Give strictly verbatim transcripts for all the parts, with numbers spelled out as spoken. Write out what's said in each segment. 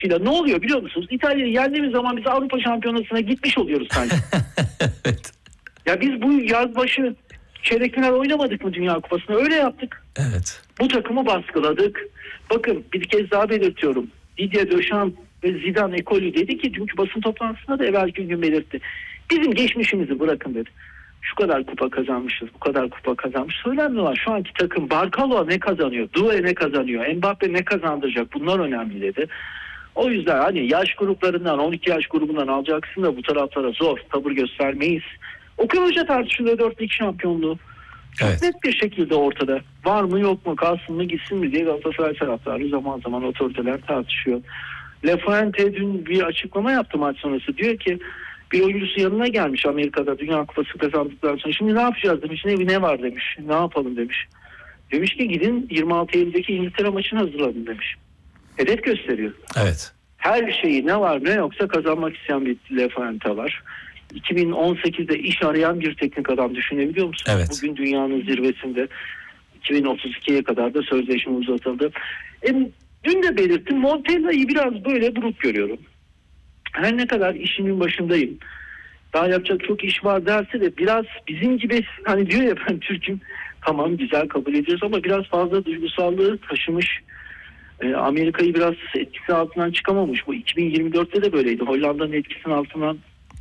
Ne oluyor biliyor musunuz? İtalya'yı yendiğimiz zaman biz Avrupa Şampiyonası'na gitmiş oluyoruz sanki. Evet. Ya biz bu yaz başı çeyrek final oynamadık mı Dünya Kupası'nda? Öyle yaptık. Evet. Bu takımı baskıladık. Bakın bir kez daha belirtiyorum. Didier Deschamps ve Zidane ekolü dedi ki dünkü basın toplantısında da evvelki gün belirtti. Bizim geçmişimizi bırakın dedi. Şu kadar kupa kazanmışız, bu kadar kupa kazanmışız. Önemli olan şu anki takım. Barkalo ne kazanıyor? Due ne kazanıyor? Mbappe ne kazandıracak? Bunlar önemli dedi. O yüzden hani yaş gruplarından, on iki yaş grubundan alacaksın da bu taraflara zor. Tavır göstermeyiz. Okan Hoca tartışılıyor dört lig şampiyonluğu. Çok evet. net bir şekilde ortada. Var mı yok mu, kalsın mı gitsin mi diye Galatasaray taraftarı zaman zaman otoriteler tartışıyor. Lafuente dün bir açıklama yaptı maç sonrası. Diyor ki bir oyuncusu yanına gelmiş Amerika'da Dünya Kupası kazandıktan sonra. Şimdi ne yapacağız demiş. Ne, ne var demiş. Ne yapalım demiş. Demiş ki gidin yirmi altı Eylül'deki İngiltere maçını hazırladın demiş. Hedef gösteriyor. Evet. Her şeyi ne var ne yoksa kazanmak isteyen bir Lafuente var. iki bin on sekizde iş arayan bir teknik adam düşünebiliyor musunuz? Evet. Bugün dünyanın zirvesinde iki bin otuz ikiye kadar da sözleşme uzatıldı. E, dün de belirttim Montella'yı biraz böyle buruk görüyorum. Her ne kadar işimin başındayım. Daha yapacak çok iş var derse de biraz bizim gibi hani diyor ya ben Türk'üm tamam güzel kabul ediyoruz ama biraz fazla duygusallığı taşımış. E, Amerika'yı biraz etkisi altından çıkamamış. Bu iki bin yirmi dörtte de böyleydi. Hollanda'nın etkisinin altından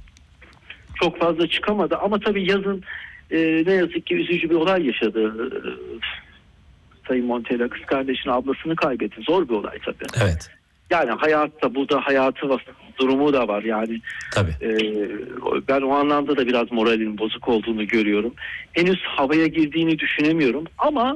çok fazla çıkamadı ama tabii yazın e, ne yazık ki üzücü bir olay yaşadı. E, Sayın Montella kız kardeşini, ablasını kaybetti. Zor bir olay tabii. Evet. Yani hayatta burada hayatı durumu da var yani. Tabii. E, ben o anlamda da biraz moralin bozuk olduğunu görüyorum. Henüz havaya girdiğini düşünemiyorum ama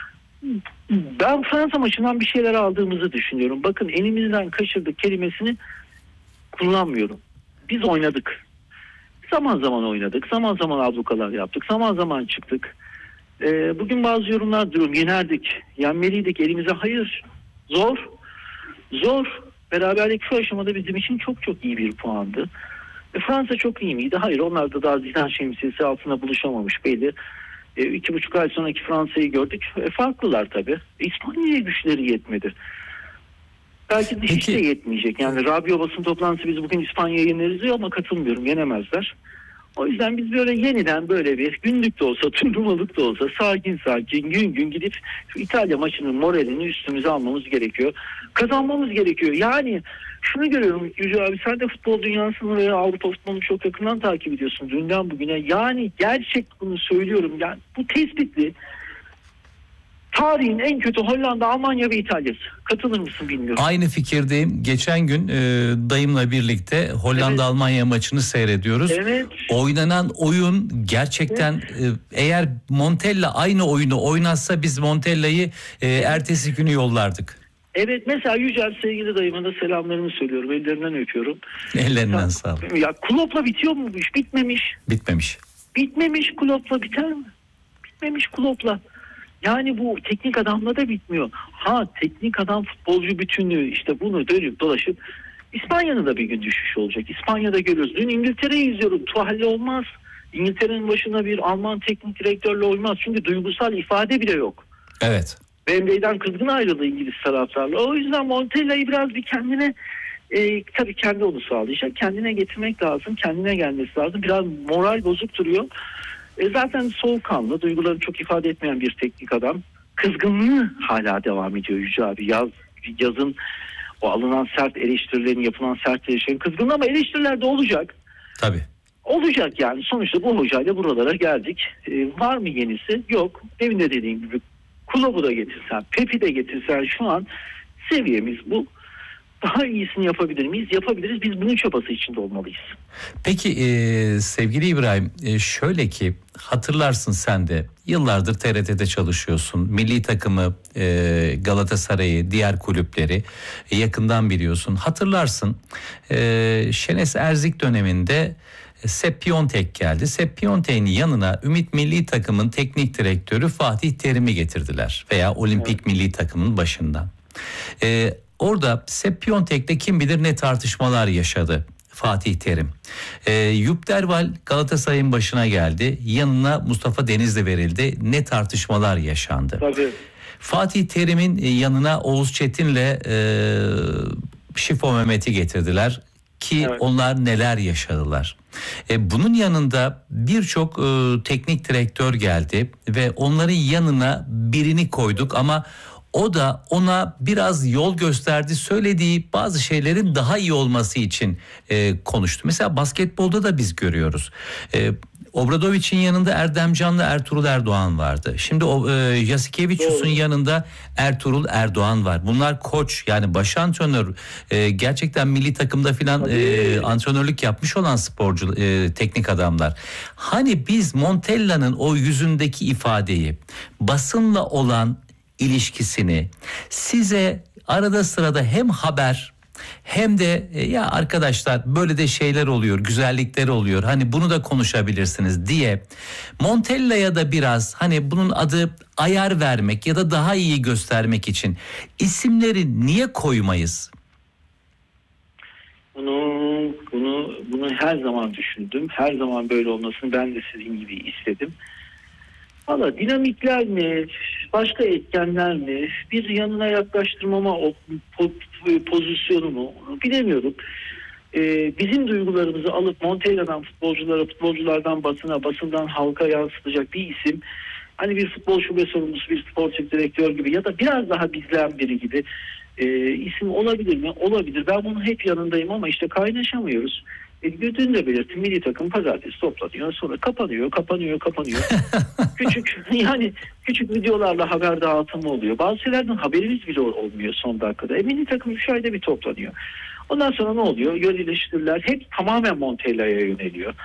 ben Fransa maçından bir şeyler aldığımızı düşünüyorum. Bakın elimizden kaçırdık kelimesini kullanmıyorum. Biz oynadık. Zaman zaman oynadık. Zaman zaman ablukalar yaptık. Zaman zaman çıktık. Ee, bugün bazı yorumlar diyorum. Yenerdik. Yenmeliydik. Elimize hayır. Zor. Zor. Beraberlik şu aşamada bizim için çok çok iyi bir puandı. E, Fransa çok iyi miydi? Hayır. Onlar da daha Zidane şemsiyesi altına buluşamamış belli. E, iki buçuk ay sonraki Fransa'yı gördük. E, farklılar tabii. İspanya'ya güçleri yetmedi. Belki dış işte yetmeyecek. Yani Rabio basın toplantısı biz bugün İspanya'ya yeneriz diyor ama katılmıyorum. Yenemezler. O yüzden biz böyle yeniden böyle bir günlük de olsa, turnuvalık da olsa sakin sakin gün gün gidip şu İtalya maçının moralini üstümüze almamız gerekiyor. Kazanmamız gerekiyor. Yani şunu görüyorum Yüce abi, sen de futbol dünyasını ve Avrupa futbolunu çok yakından takip ediyorsun dünden bugüne. Yani gerçek bunu söylüyorum. Yani bu tespitli. Tarihin en kötü Hollanda, Almanya ve İtalya'sı. Katılır mısın bilmiyorum. Aynı fikirdeyim. Geçen gün e, dayımla birlikte Hollanda-Almanya evet. maçını seyrediyoruz. Evet. Oynanan oyun gerçekten evet. e, eğer Montella aynı oyunu oynatsa biz Montella'yı e, ertesi günü yollardık. Evet, mesela Yücel sevgili dayıma da selamlarımı söylüyorum. Ellerinden öpüyorum. Ellerinden sağ olun. Ya Klopp'la bitiyor mu bu iş? Bitmemiş. Bitmemiş. Bitmemiş Klopp'la biter mi? Bitmemiş Klopp'la. Yani bu teknik adamla da bitmiyor. Ha teknik adam futbolcu bütünlüğü işte bunu dönüp dolaşıp İspanya'nın da bir gün düşüş olacak. İspanya'da görüyoruz. Dün İngiltere'yi izliyorum. Tuhalle olmaz. İngiltere'nin başına bir Alman teknik direktörle olmaz. Çünkü duygusal ifade bile yok. Evet. Wembley'den kızgın ayrıldı İngiliz taraftarla. O yüzden Montella'yı biraz bir kendine e, tabii kendi onu sağlayacak. Kendine getirmek lazım. Kendine gelmesi lazım. Biraz moral bozuk duruyor. E zaten soğukkanlı, duygularını çok ifade etmeyen bir teknik adam. Kızgınlığı hala devam ediyor Yüce abi. Yaz, yazın o alınan sert eleştirilerin, yapılan sert eleştirilerin kızgınlığı ama eleştiriler de olacak. Tabii. Olacak yani. Sonuçta bu hocayla buralara geldik. E, var mı yenisi? Yok. Demin de dediğim gibi Klopp'u da getirsen, Pep'i de getirsen şu an seviyemiz bu. Daha iyisini yapabilir miyiz? Yapabiliriz. Biz bunun çabası içinde olmalıyız. Peki e, sevgili İbrahim, e, şöyle ki hatırlarsın sen de yıllardır T R T'de çalışıyorsun. Milli takımı, e, Galatasaray'ı, diğer kulüpleri e, yakından biliyorsun. Hatırlarsın e, Şenes Erzik döneminde Sepp Piontek geldi. Sepp Piontek'in yanına Ümit Milli Takım'ın teknik direktörü Fatih Terim'i getirdiler. Veya Olimpik evet. Milli Takım'ın başından. E, Orada Sepp Piontek'le kim bilir ne tartışmalar yaşadı Fatih Terim. E, Yup Derval Galatasaray'ın başına geldi. Yanına Mustafa Denizli verildi. Ne tartışmalar yaşandı. Tabii. Fatih Terim'in yanına Oğuz Çetin'le e, Şifo Mehmet'i getirdiler ki Evet. onlar neler yaşadılar. E, bunun yanında birçok e, teknik direktör geldi ve onların yanına birini koyduk ama o da ona biraz yol gösterdi, söylediği bazı şeylerin daha iyi olması için e, konuştu. Mesela basketbolda da biz görüyoruz. E, Obradovic'in yanında Erdem Can'la Ertuğrul Erdoğan vardı. Şimdi o e, Jasikevicius'un yanında Ertuğrul Erdoğan var. Bunlar koç, yani baş antrenör, e, gerçekten milli takımda filan e, antrenörlük yapmış olan sporcu, e, teknik adamlar. Hani biz Montella'nın o yüzündeki ifadeyi, basınla olan ilişkisini size arada sırada hem haber hem de e, ya arkadaşlar böyle de şeyler oluyor, güzellikler oluyor, hani bunu da konuşabilirsiniz diye Montella'ya da biraz hani bunun adı ayar vermek ya da daha iyi göstermek için isimleri niye koymayız? Bunu bunu bunu her zaman düşündüm. Her zaman böyle olmasını ben de sizin gibi istedim. Valla dinamikler mi, başka etkenler mi, bir yanına yaklaştırmama o po- pozisyonu mu bilemiyorum. Ee, bizim duygularımızı alıp Montella'dan futbolculara, futbolculardan basına, basından halka yansıtacak bir isim, hani bir futbol şube sorumlusu, bir sportif direktör gibi ya da biraz daha bizden biri gibi e, isim olabilir mi? Olabilir. Ben bunun hep yanındayım ama işte kaynaşamıyoruz. E, dün de belirttim, milli takım pazartesi toplanıyor, sonra kapanıyor, kapanıyor, kapanıyor. küçük yani küçük videolarla haber dağıtımı oluyor. Bazı şeylerden haberimiz bile olmuyor son dakikada. E, milli takım üç ayda bir toplanıyor. Ondan sonra ne oluyor? Göl eleştiriler hep tamamen Montella'ya yöneliyor.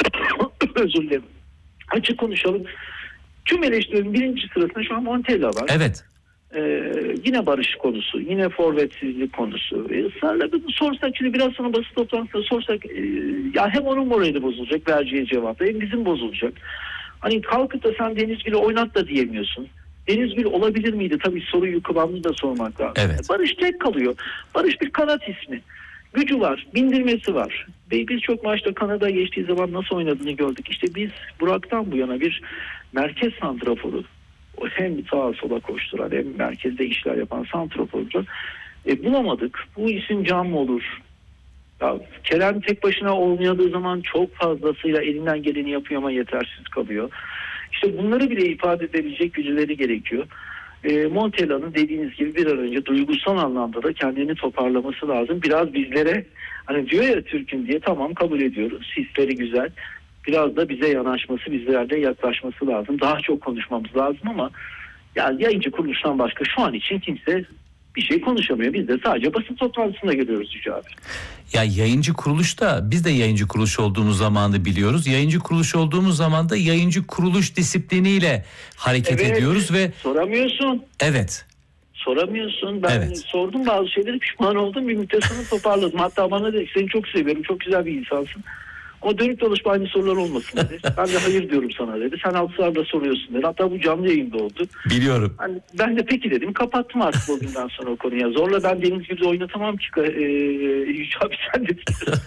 Özür dilerim. Açık konuşalım. Tüm eleştirilerin birinci sırasında şu an Montella var. Evet. Ee, yine barış konusu, yine forvetsizlik konusu. Ee, ısrarla bunu sorsak, şimdi biraz sonra basın toplantısında sorsak, e, ya hem onun morali bozulacak vereceği cevapta, hem bizim bozulacak. Hani kalkıp da sen Denizgül'ü oynat da diyemiyorsun. Denizgül olabilir miydi? Tabii soruyu kıvamlı da sormak lazım. Evet. Barış tek kalıyor. Barış bir kanat ismi. Gücü var, bindirmesi var. Ve birçok maçta Kanada geçtiği zaman nasıl oynadığını gördük. İşte biz Burak'tan bu yana bir merkez santraforu, hem sağa sola koşturan hem merkezde işler yapan santraforcu e, bulamadık. Bu isim can mı olur? Ya, Kerem tek başına oynadığı zaman çok fazlasıyla elinden geleni yapıyor ama yetersiz kalıyor. İşte bunları bile ifade edebilecek güçleri gerekiyor. E, Montella'nın dediğiniz gibi bir an önce duygusal anlamda da kendini toparlaması lazım. Biraz bizlere, hani diyor ya Türk'ün diye, tamam kabul ediyoruz. Hisleri güzel. Biraz da bize yanaşması, bizlerle yaklaşması lazım. Daha çok konuşmamız lazım ama yani yayıncı kuruluştan başka şu an için kimse bir şey konuşamıyor. Biz de sadece basın toplantısında görüyoruz Yüce abi. Ya yayıncı kuruluşta, biz de yayıncı kuruluş olduğumuz zamanı biliyoruz. Yayıncı kuruluş olduğumuz zaman da yayıncı kuruluş disipliniyle hareket Evet, ediyoruz ve soramıyorsun. evet. Soramıyorsun. Ben Evet. sordum bazı şeyleri, pişman oldum. Bir müddet sonra toparladım. Hatta bana dedi seni çok seviyorum. Çok güzel bir insansın. Ama dönüp dolaşıp aynı sorular olmasın dedi. Ben de hayır diyorum sana dedi. Sen altı soruyorsun dedi. Hatta bu canlı yayında oldu. Biliyorum. Yani ben de peki dedim. Kapattım artık o günden sonra o konuya. Zorla ben Denizgül'ü oynatamam ki. Ee, Yüce abi sen de.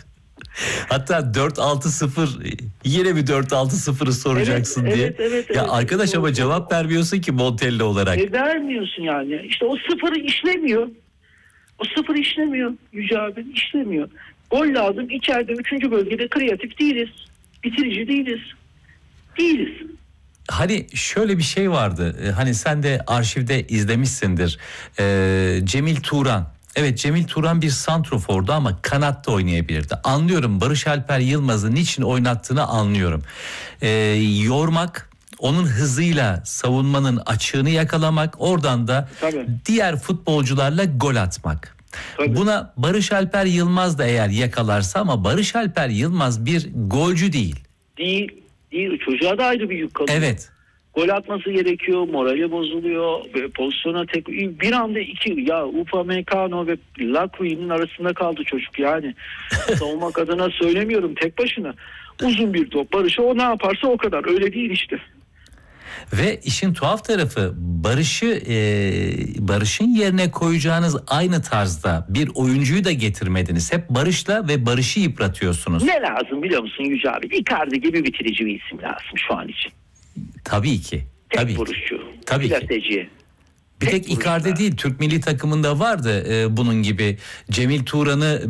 Hatta dört altı sıfır, yine bir dört altı sıfırı soracaksın Evet, diye. evet, evet, ya evet. arkadaş ama Doğru. cevap vermiyorsun ki Montella olarak. E, vermiyorsun yani. İşte o sıfırı işlemiyor. O sıfır işlemiyor Yüce abi. İşlemiyor. Gol lazım. İçeride üçüncü bölgede kreatif değiliz. Bitirici değiliz. Değiliz. Hani şöyle bir şey vardı. Hani sen de arşivde izlemişsindir. Ee, Cemil Turan. Evet, Cemil Turan bir santrofordu ama kanatta oynayabilirdi. Anlıyorum, Barış Alper Yılmaz'ı niçin oynattığını anlıyorum. Ee, yormak, onun hızıyla savunmanın açığını yakalamak, oradan da Tabii. diğer futbolcularla gol atmak. Tabii. Buna Barış Alper Yılmaz da eğer yakalarsa, ama Barış Alper Yılmaz bir golcü değil. Değil. Değil. Çocuğa da ayrı bir yük kalıyor. Evet. Gol atması gerekiyor. Morali bozuluyor. Pozisyona tek bir anda iki, ya Upamecano ve Lacui'nin arasında kaldı çocuk yani. Savunmak adına söylemiyorum, tek başına. Uzun bir top. Barış'a o ne yaparsa o kadar. Öyle değil işte. Ve işin tuhaf tarafı, Barış'ı e, Barış'ın yerine koyacağınız aynı tarzda bir oyuncuyu da getirmediniz. Hep Barış'la ve Barış'ı yıpratıyorsunuz. Ne lazım biliyor musun Yüce abi? Icardi gibi bitirici bir isim lazım şu an için. Tabii ki. Tek Tabii vuruşçu. ki. Tabii ki. Plateci. Bir tek Icardi değil, Türk milli takımında vardı e, bunun gibi. Cemil Turan'ı